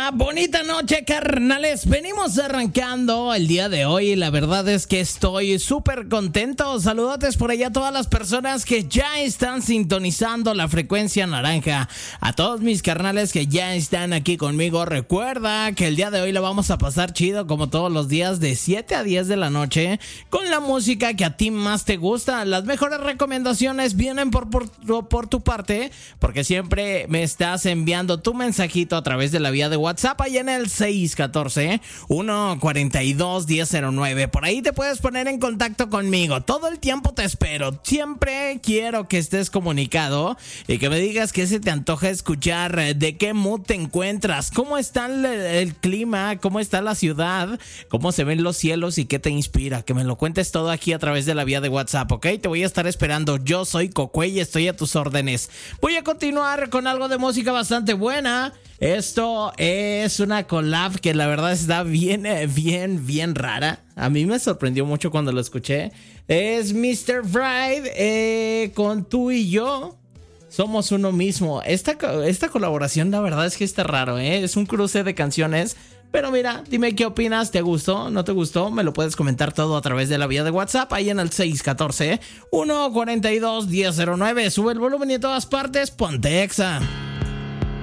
Bonita noche, carnales. Venimos arrancando el día de hoy y la verdad es que estoy súper contento. Saludotes por allá a todas las personas que ya están sintonizando la frecuencia naranja. A todos mis carnales que ya están aquí conmigo. Recuerda que el día de hoy la vamos a pasar chido como todos los días de 7 a 10 de la noche con la música que a ti más te gusta. Las mejores recomendaciones vienen por tu parte porque siempre me estás enviando tu mensajito a través de la vía de WhatsApp ahí en el 614-142-1009. Por ahí te puedes poner en contacto conmigo. Todo el tiempo te espero. Siempre quiero que estés comunicado y que me digas qué se te antoja escuchar, de qué mood te encuentras, cómo está el clima, cómo está la ciudad, cómo se ven los cielos y qué te inspira. Que me lo cuentes todo aquí a través de la vía de WhatsApp, ¿ok? Te voy a estar esperando. Yo soy Cocuey y estoy a tus órdenes. Voy a continuar con algo de música bastante buena. Esto es una collab que la verdad está bien rara. A mí me sorprendió mucho cuando lo escuché. Es Mr. Fried con Tú y Yo Somos Uno Mismo. Esta colaboración la verdad es que está raro, es un cruce de canciones. Pero mira, dime qué opinas, ¿te gustó? ¿No te gustó? Me lo puedes comentar todo a través de la vía de WhatsApp, ahí en el 614-142-1009. Sube el volumen y en todas partes, ponte Exa.